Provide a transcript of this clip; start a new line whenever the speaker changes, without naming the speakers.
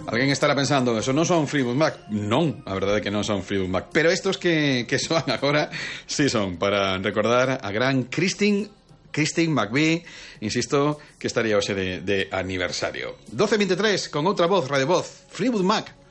Alguén estará pensando, eso non son Fleetwood Mac. Non, a verdade é que non son Fleetwood Mac. Pero estos que soan agora, sí son, para recordar a gran Christine McVie, insisto, que estaría hoxe de aniversario. 12:23, con outra voz, Radio Voz, Fleetwood Mac.